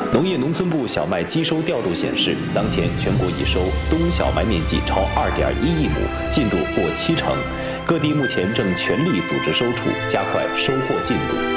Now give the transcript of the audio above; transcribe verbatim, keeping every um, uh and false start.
农业农村部小麦基收调度显示，当前全国已收冬小麦面积超二点一亿亩，进度过七成。各地目前正全力组织收储，加快收获进度。